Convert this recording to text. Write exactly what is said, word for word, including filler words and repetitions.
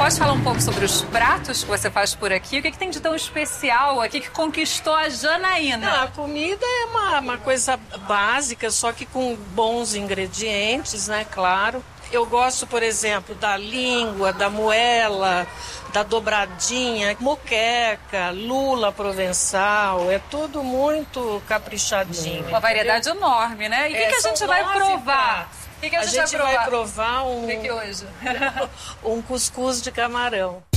pode falar um pouco sobre os pratos que você faz por aqui? O que, que tem de tão especial aqui que conquistou a Janaína? Não, a comida é uma, uma coisa básica, só que com bons ingredientes, né? Claro. Eu gosto, por exemplo, da língua, da moela, da dobradinha, moqueca, lula provençal. É tudo muito caprichadinho. Uma variedade entendeu? Enorme, né? E o que, é, que a gente vai provar? O que, que a, a gente, gente vai provar? vai provar um... O que, que hoje? um cuscuz de camarão.